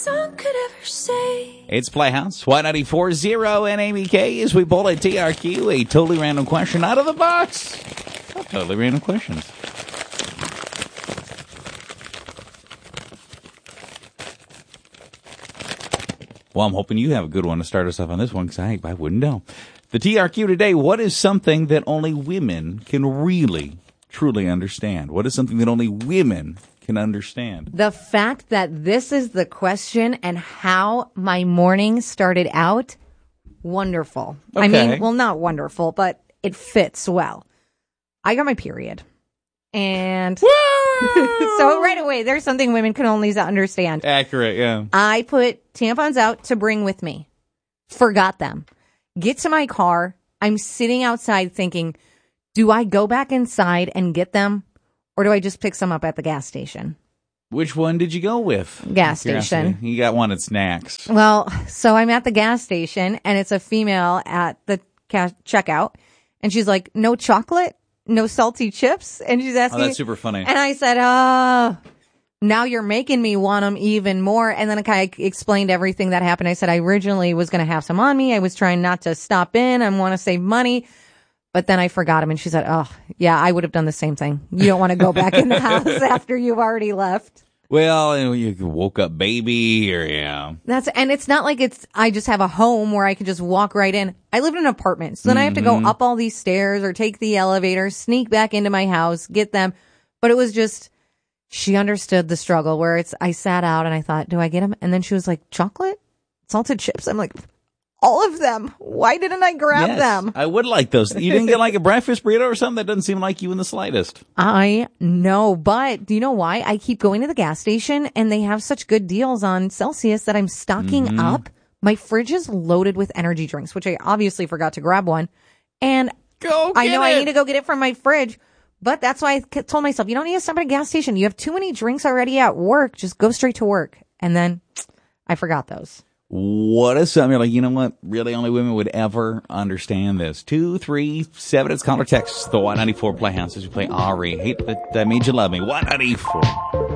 song could ever say. It's Playhouse, Y94.0 and ABK as we pull at TRQ, a totally random question out of the box. Totally random questions. Well, I'm hoping you have a good one to start us off on this one, because I wouldn't know. The TRQ today, what is something that only women can really, truly understand? What is something that only women can understand? The fact that this is the question and how my morning started out, wonderful. Okay. I mean, well, not wonderful, but it fits well. I got my period. And so right away, there's something women can only understand. Accurate, yeah. I put tampons out to bring with me. Forgot them. Get to my car. I'm sitting outside thinking, do I go back inside and get them? Or do I just pick some up at the gas station? Which one did you go with? Gas station. You got one at Snacks. Well, so I'm at the gas station, and it's a female at the checkout. And she's like, no chocolate? No salty chips? And she's asking. Oh, that's super funny. And I said, now you're making me want them even more. And then I explained everything that happened. I said, I originally was going to have some on me. I was trying not to stop in. I want to save money. But then I forgot them. And she said, oh, yeah, I would have done the same thing. You don't want to go back in the house after you've already left. Well, you woke up baby or, yeah. And it's not like I just have a home where I can just walk right in. I live in an apartment. So then I have to go up all these stairs or take the elevator, sneak back into my house, get them. But it was just, she understood the struggle where I sat out and I thought, do I get them? And then she was like, chocolate? Salted chips? I'm like, all of them. Why didn't I grab them? I would like those. You didn't get like a breakfast burrito or something? That doesn't seem like you in the slightest. I know, but do you know why? I keep going to the gas station and they have such good deals on Celsius that I'm stocking up. My fridge is loaded with energy drinks, which I obviously forgot to grab one. And I need to go get it from my fridge. But that's why I told myself, you don't need to stop at a gas station. You have too many drinks already at work. Just go straight to work. And then I forgot those. What is something like, you know what? Really only women would ever understand this. 237, it's caller text. The Y94 Playhouse as we play Ari. Hate that I made you love me. Y94.